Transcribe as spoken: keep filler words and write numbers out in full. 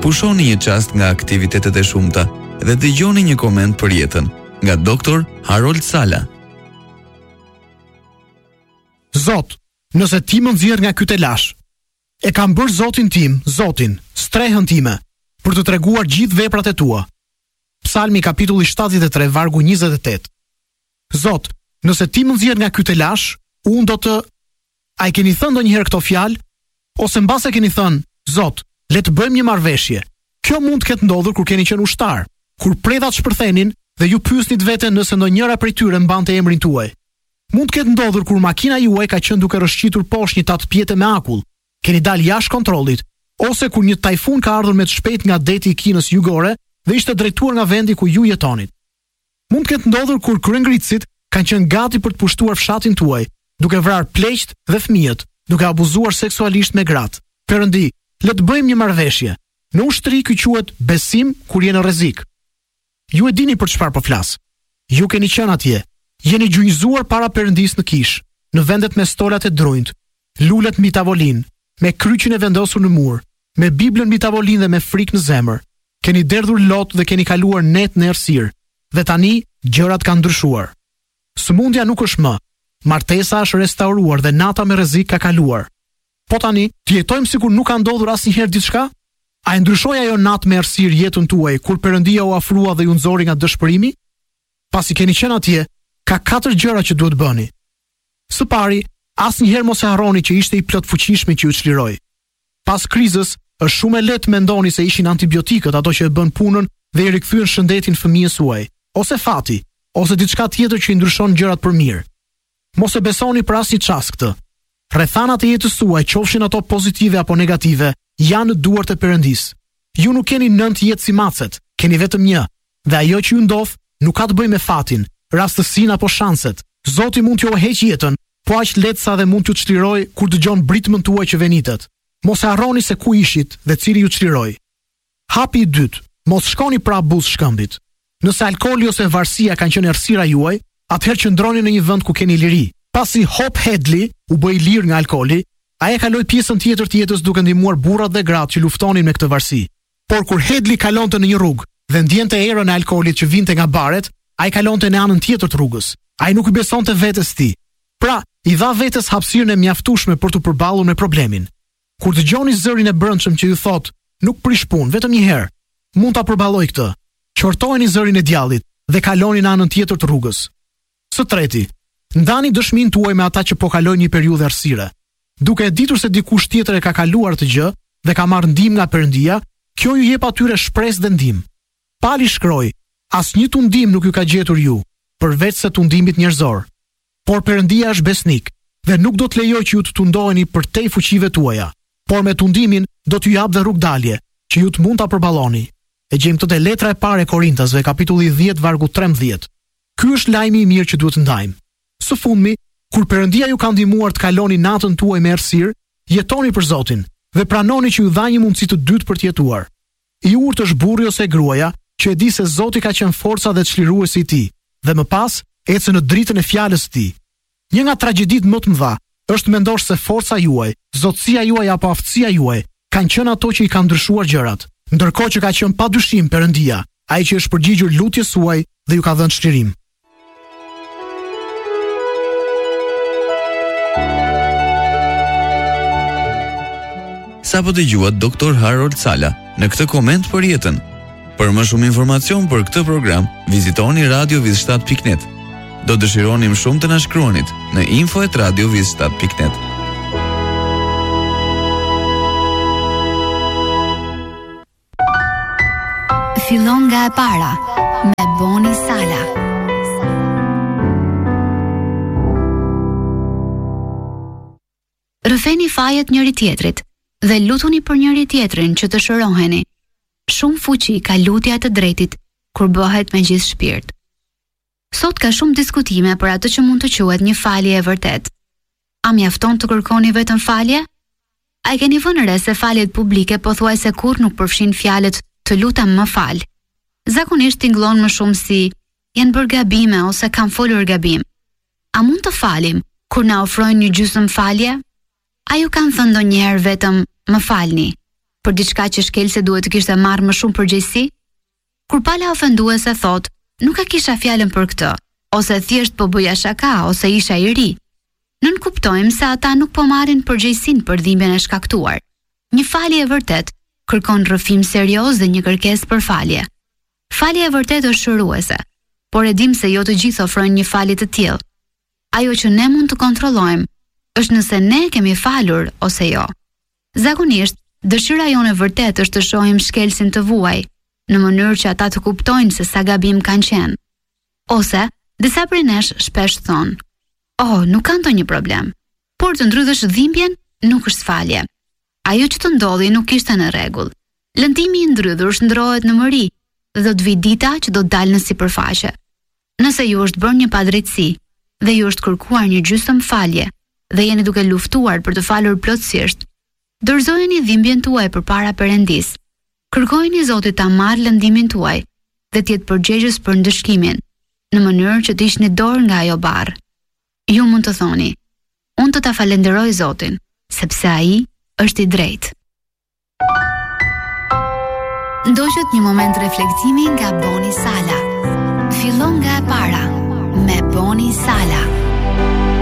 Pushoni një çast nga aktivitetet e shumta dhe dëgjoni një koment për jetën nga doktor Harold Sala. Zot, nëse ti më nxjerr nga ky telash, e kam bërë Zotin tim, Zotin, strehën time, për të treguar gjithë veprat e tua. Psalmi kapitulli shtatëdhjetë e tre, vargu njëzet e tetë. Zot, nëse ti më nxjerr nga ky telash, unë do të... A i keni thënë ndonjëherë këto fjalë? Ose mbase keni thënë, Zot, le të bëjmë një marrëveshje. Kjo mund të ketë ndodhur kur keni qenë ushtar, kur predhat shpërthenin dhe ju pyesnit veten nëse ndonjëra prej tyre mbante emrin tuaj. Mund të ketë ndodhur kur makina juaj ka qenë duke rrëshqitur poshtë një tatpjete me akull, keni dalë jashtë kontrollit, ose kur një tajfun ka ardhur me të shpejt nga deti i Kinës jugore dhe ishte drejtuar nga vendi ku ju jetonit. Mund të ketë ndodhur kur kryengritësit kanë qenë gati për të pushtuar fshatin tuaj, duke vrarë pleqt dhe fëmijët, duke abuzuar seksualisht me gratë. Perëndi, le të bëjmë një marrëveshje. Në ushtri ky quhet besim kur je në rrezik. Ju e dini për çfarë po flas. Ju keni qenë atje. Jeni gjunjëzuar para Perëndis në kish, në vendet me stolat e drunjt, lulet mbi tavolinë, me kryqin e vendosur në mur, me Biblën mbi tavolinë dhe me frikë në zemër. Keni derdhur lot dhe keni kaluar net në errësirë. Dhe tani gjërat kanë ndryshuar. Sëmundja nuk është më. Martesa është restauruar dhe nata me rrezik ka kaluar. Po tani, të jetojmë sikur nuk ka ndodhur asnjëherë diçka? A e ndryshoi ajo natë me errësirë jetën tuaj kur Perëndia u afrua dhe ju nxori nga dëshpërimi? Pasi keni qenë atje, ka katër gjëra që duhet bëni. Së pari, asnjëherë mos e harroni që ishte i plot fuqishëm që ju çliroi. Pas krizës, është shumë e lehtë mendoni se ishin antibiotikët ato që e bën punën dhe i rikthyen shëndetin fëmijës suaj, ose fati, ose diçka tjetër që i ndryshon gjërat për mirë. Mos e besoni për asnjë çast këtë. Rrethanat e jetës suaj, qofshin ato pozitive apo negative, janë në duart e Perëndis. Ju nuk keni nëntë jetë si macet, keni vetëm një, dhe ajo që ju ndodh nuk ka të bëjë me fatin, rastësinë apo shanset. Zoti mund t'ju heqë jetën, po aq lehtë sa dhe mund t'ju çliroj kur dëgjon britmën tuaj që venitet. Mos e harroni se ku ishit dhe cili ju çliroi. Hapi i dytë, mos shkoni pra abuz shkëmbit. Nëse alkooli ose varësia kanë qenë errësira juaj, atëherë qëndroni në një vend ku keni liri. Pasi Hop Hedley u bë i lirë nga alkooli, ai e kaloi pjesën tjetër të jetës duke ndihmuar burrat dhe gratë që luftonin me këtë varësi. Por kur Hedley kalonte në një rrugë dhe ndjente erën e alkoolit që vinte nga baret, ai kalonte në anën tjetër të rrugës. Ai nuk i besonte vetes tij. Pra, i dha vetes hapësirën e mjaftueshme për të përballur me problemin. Kur dëgjoni zërin e brendshëm që ju thotë, nuk prish punë, vetëm një herë, mund ta përballoj këtë. Qortojeni zërin e djallit dhe kaloni në anën tjetër të rrugës. Së treti, ndani dëshminë tuaj me ata që po kalojnë një periudhë errësire. Duke e ditur se dikush tjetër e ka kaluar të gjë dhe ka marrë ndihmë nga Perëndia, kjo ju jep atyre shpresë dhe ndihmë. Pali shkroi, asnjë tundim nuk ju ka gjetur ju, përveç se tundimit njerëzor. Por Perëndia është besnik dhe nuk do të lejojë që ju të tundoheni përtej fuqive tuaja, por me tundimin do t'ju jap dhe rrugdalje, që ju të mund ta përballoni. E gjejmë këtë te letra e parë e Korintasve, kapitulli dhjetë, vargu trembëdhjetë. Ky është lajmi i mirë që duhet të ndajmë. Së fundmi, kur Perëndia ju ka ndihmuar të kaloni natën tuaj me errësirë, jetoni për Zotin dhe pranoni që ju dha një mundësi të dytë për të jetuar. I urtë është burri ose gruaja që e di se Zoti ka qenë forca dhe çliruesi i tij, dhe më pas ecën në dritën e fjalës së tij. Një nga tragjeditë më të mëdha është mendosh se forca juaj, zotësia juaj apo aftësia juaj kanë qenë ato që i kanë ndryshuar gjërat, ndërkohë që ka qenë padyshim Perëndia, ai që është përgjigjur lutjes suaj dhe ju ka dhënë çlirim. Sa po dëgjuat doktor Harold Sala në këtë koment për jetën. Për më shumë informacion për këtë program, vizitoni radio viz shtat pikë net. Do dëshironim shumë të na shkruanit në info at radio viz shtat pikë net. Fillon nga e para me Boni Sala. Rëfeni fajet njëri tjetrit dhe lutuni për njëri tjetrin që të shëroheni. Shumë fuqi ka lutja e të drejtit kur bëhet me gjithë shpirt. Sot ka shumë diskutime për atë që mund të quhet një falje e vërtet. A mjafton të kërkoni vetëm falje? A e keni vënë re se faljet publike pothuajse kurrë nuk përfshin fjalët të lutem më fal. Zakonisht tingëllon më shumë si janë bërë gabime ose kam folur gabim. A mund të falim kur na ofrojnë një gjysmë falje? A ju kanë thënë ndonjëherë vetëm më falni? për diçka që shkelse duhet të kishte marrë më shumë përgjegjësi? Kur pala ofenduese thot, nuk e kisha fjalën për këtë, ose thjesht po bëja shaka, ose isha i ri. Nën kuptojmë se ata nuk po marrin përgjegjësinë për dhimbjen e shkaktuar. Një falje e vërtet kërkon rrëfim serioz dhe një kërkesë për falje. Falja e vërtet është shëruese, por e dim se jo të gjithë ofrojnë një falje të tillë. Ajo që ne mund të kontrollojmë është nëse ne kemi falur ose jo. Zakonisht, dëshira jonë e vërtet është të shohim shkelsin të vuaj, në mënyrë që ata të kuptojnë se sa gabim kanë qenë. Ose, disa prej nesh shpesh thonë, "Oh, nuk ka ndonjë problem, por të ndrydhësh dhimbjen nuk është falje. Ajo që të ndodhi nuk ishte në rregull. Lëndimi i ndrydhur shndrohet në mëri dhe do të vi dita që do të dalë në sipërfaqe. Nëse ju është bërë një padrejtësi dhe ju është kërkuar një gjysmë falje dhe jeni duke luftuar për të falur plotësisht, dorëzojeni dhimbjen tuaj përpara Perëndis. Kërkojeni Zotit ta marrë lëndimin tuaj dhe të jetë përgjegjës për ndëshkimin, në mënyrë që të hiqni dorë nga ajo barr. Ju mund të thoni, unë të ta falenderoj Zotin, sepse ai është i drejtë." Ndoqët një moment reflektimi nga Boni Sala. Fillon nga e para me Boni Sala.